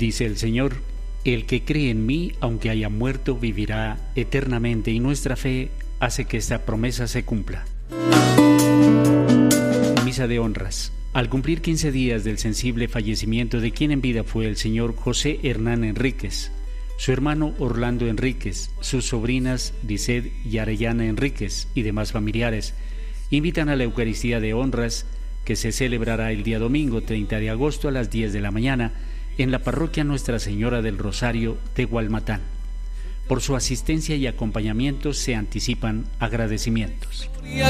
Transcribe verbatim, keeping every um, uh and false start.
Dice el Señor: el que cree en mí, aunque haya muerto, vivirá eternamente, y nuestra fe hace que esta promesa se cumpla. Misa de honras. Al cumplir quince días del sensible fallecimiento de quien en vida fue el señor José Hernán Enríquez, su hermano Orlando Enríquez, sus sobrinas Lisset y Arellana Enríquez y demás familiares, invitan a la Eucaristía de honras que se celebrará el día domingo treinta de agosto a las diez de la mañana en la parroquia Nuestra Señora del Rosario de Gualmatán. Por su asistencia y acompañamiento se anticipan agradecimientos.